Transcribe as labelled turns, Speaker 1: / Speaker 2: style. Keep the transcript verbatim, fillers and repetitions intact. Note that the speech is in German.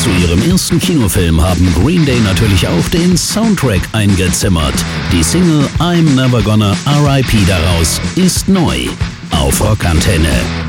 Speaker 1: Zu ihrem ersten Kinofilm haben Green Day natürlich auch den Soundtrack eingezimmert. Die Single I'm Never Gonna R I P daraus ist neu auf Rockantenne.